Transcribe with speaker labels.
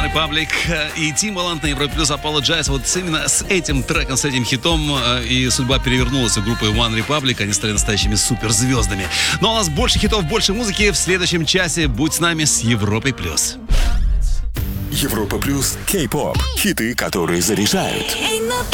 Speaker 1: Republic и Timbaland на Европе Плюс Apologize. Вот именно с этим треком, с этим хитом и судьба перевернулась у группы One Republic. Они стали настоящими суперзвездами. Но у нас больше хитов, больше музыки в следующем часе. Будь с нами с Европой Плюс.
Speaker 2: Европа Плюс Кей-поп. Хиты, которые заряжают.